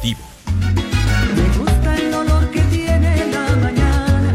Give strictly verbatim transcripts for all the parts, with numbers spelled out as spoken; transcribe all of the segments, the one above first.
Deportivo. Me gusta el olor que tiene la mañana.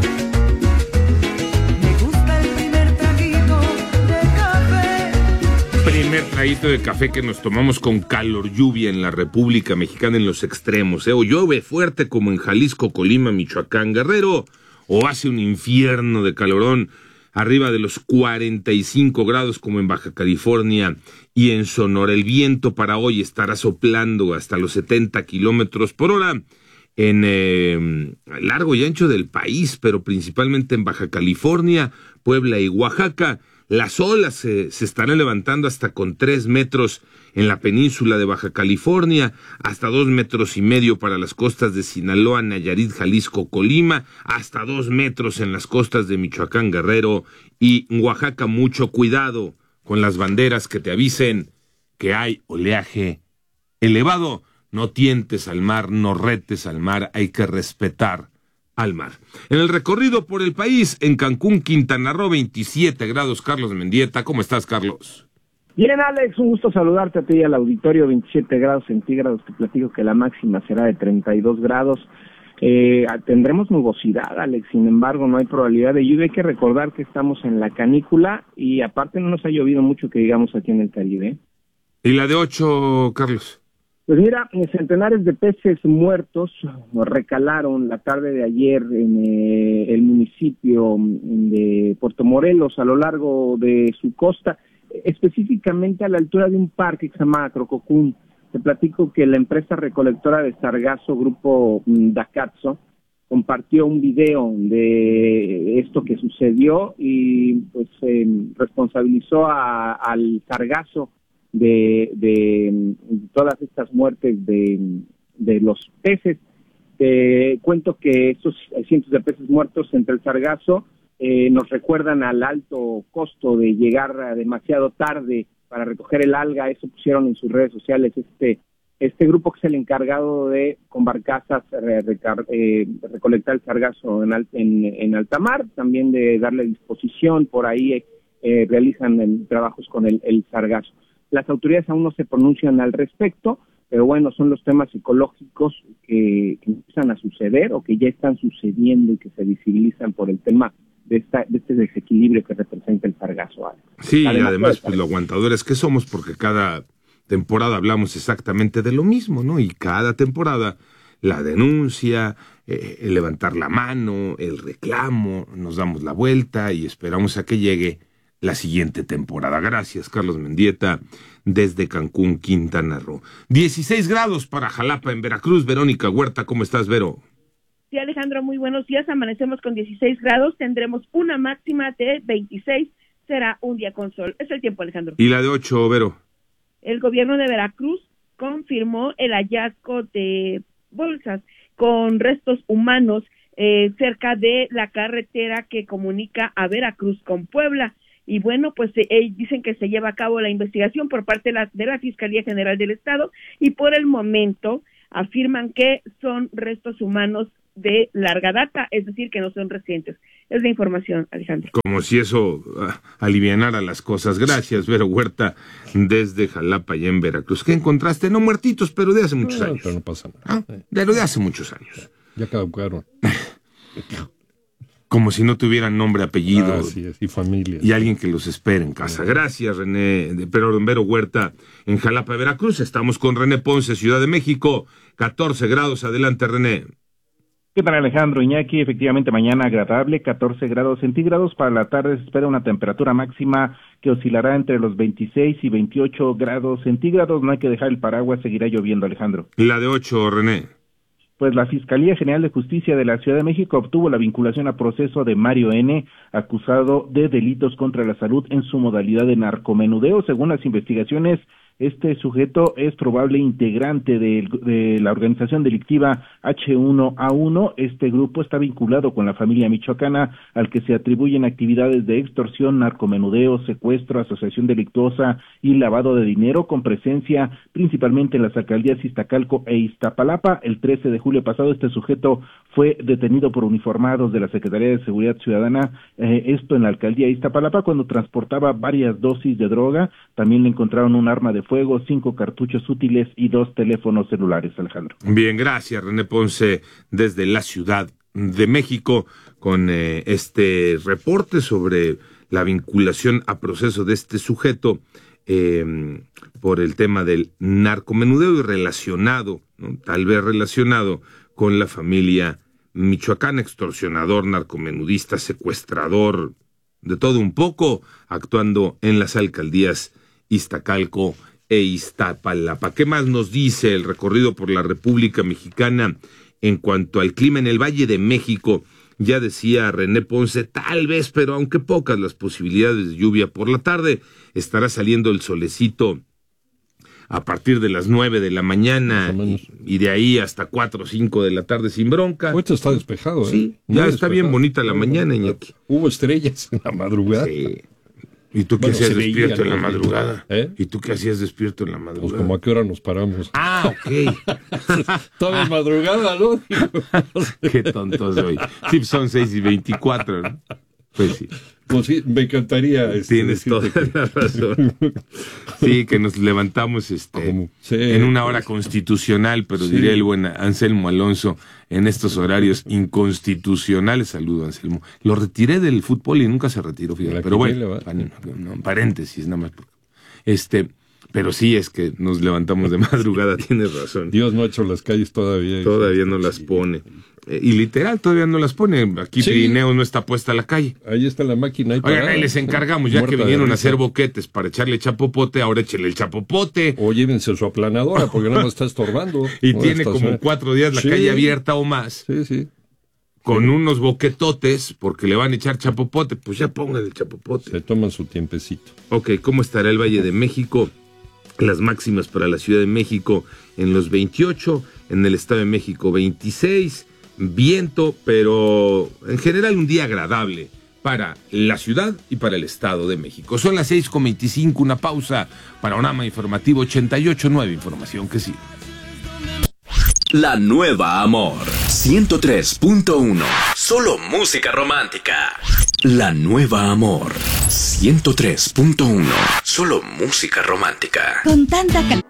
Me gusta el primer traguito de café. Primer traguito de café que nos tomamos con calor lluvia en la República Mexicana en los extremos, ¿eh? O llueve fuerte como en Jalisco, Colima, Michoacán, Guerrero, o hace un infierno de calorón arriba de los cuarenta y cinco grados como en Baja California y en Sonora. El viento para hoy estará soplando hasta los setenta kilómetros por hora en eh, largo y ancho del país, pero principalmente en Baja California, Puebla y Oaxaca. Las olas se, se estarán levantando hasta con tres metros en la península de Baja California, hasta dos metros y medio para las costas de Sinaloa, Nayarit, Jalisco, Colima, hasta dos metros en las costas de Michoacán, Guerrero y Oaxaca. Mucho cuidado con las banderas que te avisen que hay oleaje elevado. No tientes al mar, no retes al mar, hay que respetar al mar. En el recorrido por el país, en Cancún, Quintana Roo, veintisiete grados. Carlos Mendieta, ¿cómo estás, Carlos? Bien, Alex, un gusto saludarte a ti y al auditorio. Veintisiete grados centígrados, te platico que la máxima será de treinta y dos grados. Eh, tendremos nubosidad, Alex, sin embargo no hay probabilidad de lluvia. Hay que recordar que estamos en la canícula y aparte no nos ha llovido mucho que digamos aquí en el Caribe. ¿Y la de ocho, Carlos? Pues mira, centenares de peces muertos recalaron la tarde de ayer en eh, el municipio de Puerto Morelos, a lo largo de su costa, específicamente a la altura de un parque que se llama Crococún. Te platico que la empresa recolectora de sargazo, Grupo Dacatzo, compartió un video de esto que sucedió y pues eh, responsabilizó a, al sargazo De, de todas estas muertes de, de los peces. Te cuento que estos cientos de peces muertos entre el sargazo eh, nos recuerdan al alto costo de llegar demasiado tarde para recoger el alga. Eso pusieron en sus redes sociales este este grupo que es el encargado de con barcazas re, recar, eh, recolectar el sargazo en, en, en alta mar, también de darle disposición. Por ahí eh, realizan el, trabajos con el, el sargazo. Las autoridades aún no se pronuncian al respecto, pero bueno, son los temas ecológicos que, que empiezan a suceder o que ya están sucediendo y que se visibilizan por el tema de, esta, de este desequilibrio que representa el sargazo. Sí, además, y además pues lo aguantadores que somos, porque cada temporada hablamos exactamente de lo mismo, ¿no? Y cada temporada la denuncia, eh, el levantar la mano, el reclamo, nos damos la vuelta y esperamos a que llegue la siguiente temporada. Gracias, Carlos Mendieta, desde Cancún, Quintana Roo. dieciséis grados para Jalapa, en Veracruz. Verónica Huerta, ¿cómo estás, Vero? Sí, Alejandro, muy buenos días. Amanecemos con dieciséis grados, tendremos una máxima de veintiséis. Será un día con sol. Es el tiempo, Alejandro. ¿Y la de ocho, Vero? El gobierno de Veracruz confirmó el hallazgo de bolsas con restos humanos eh, cerca de la carretera que comunica a Veracruz con Puebla. Y bueno, pues eh, dicen que se lleva a cabo la investigación por parte de la, de la Fiscalía General del Estado y por el momento afirman que son restos humanos de larga data, es decir, que no son recientes. Es la información, Alejandro. Como si eso uh, alivianara las cosas. Gracias, Vero Huerta, desde Jalapa, allá en Veracruz. ¿Qué encontraste? No muertitos, pero de hace muchos no, años. Pero no pasa nada. ¿Ah? De lo de hace muchos años. Ya caducaron. Como si no tuvieran nombre, apellido. Así es, y familia. Y alguien que los espere en casa. Gracias, René, de Pero Vero Huerta, en Jalapa, Veracruz. Estamos con René Ponce, Ciudad de México, catorce grados. Adelante, René. ¿Qué tal, Alejandro? Iñaki, efectivamente mañana agradable, catorce grados centígrados. Para la tarde se espera una temperatura máxima que oscilará entre los veintiséis y veintiocho grados centígrados. No hay que dejar el paraguas, seguirá lloviendo, Alejandro. La de ocho, René. Pues la Fiscalía General de Justicia de la Ciudad de México obtuvo la vinculación a proceso de Mario N., acusado de delitos contra la salud en su modalidad de narcomenudeo. Según las investigaciones, este sujeto es probable integrante de, de la organización delictiva H uno A uno. Este grupo está vinculado con la familia michoacana, al que se atribuyen actividades de extorsión, narcomenudeo, secuestro, asociación delictuosa y lavado de dinero, con presencia principalmente en las alcaldías Iztacalco e Iztapalapa. El trece de julio pasado, este sujeto fue detenido por uniformados de la Secretaría de Seguridad Ciudadana, eh, esto en la alcaldía Iztapalapa, cuando transportaba varias dosis de droga. También le encontraron un arma de fuego, cinco cartuchos útiles y dos teléfonos celulares, Alejandro. Bien, gracias, René Ponce, desde la Ciudad de México, con eh, este reporte sobre la vinculación a proceso de este sujeto eh, por el tema del narcomenudeo y relacionado, ¿no? Tal vez relacionado con la familia Michoacán, extorsionador, narcomenudista, secuestrador, de todo un poco, actuando en las alcaldías Iztacalco e Iztapalapa. ¿Qué más nos dice el recorrido por la República Mexicana en cuanto al clima en el Valle de México? Ya decía René Ponce, tal vez, pero aunque pocas las posibilidades de lluvia por la tarde, estará saliendo el solecito a partir de las nueve de la mañana y, y de ahí hasta cuatro o cinco de la tarde sin bronca. Ahorita está despejado, ¿eh? Sí, ya Muy está despejado. bien bonita la mañana, Iñaki. Hubo estrellas en la madrugada. Sí. ¿Y tú qué Bueno, hacías se veía, despierto en la ¿no? madrugada? ¿Eh? ¿Y tú qué hacías despierto en la Pues madrugada? como a qué hora nos paramos. Ah, ok. Toda madrugada, ¿no? Qué tonto soy. Sí, son seis y veinticuatro, ¿no? Pues sí. Pues sí, me encantaría. Este, Tienes toda decirte que- la razón. Sí, que nos levantamos este Como- sí, en una hora constitucional, pero sí. diría el buen Anselmo Alonso, en estos horarios inconstitucionales. Saludo, Anselmo. Lo retiré del fútbol y nunca se retiró, fíjate. La Pero quiniela, bueno, ¿va? no, no, paréntesis, nada más. Este, pero sí es que nos levantamos de madrugada, tienes razón. Dios no ha hecho las calles todavía. Todavía no las pone. Eh, y literal, todavía no las pone. Aquí Sí. Pirineo no está puesta a la calle. Ahí está la máquina. Ahí Oigan, parada, ahí les sí. encargamos, ya Muerta que de vinieron a risa. hacer boquetes para echarle chapopote, ahora échele el chapopote. O llévense su aplanadora, porque nada más está estorbando. Y No, tiene está- como cuatro días la Sí. calle abierta o más, Sí, sí. con unos boquetotes, porque le van a echar chapopote. Pues ya pongan el chapopote. Se toman su tiempecito. Ok, ¿cómo estará el Valle de México? Las máximas para la Ciudad de México en los veintiocho, en el Estado de México veintiséis, viento, pero en general un día agradable para la ciudad y para el Estado de México. Son las seis con veinticinco, una pausa. Panorama Informativo ochenta y ocho punto nueve, información que sí. La nueva Amor ciento tres punto uno. Solo música romántica. La nueva Amor ciento tres punto uno. Solo música romántica. Con tanta ca-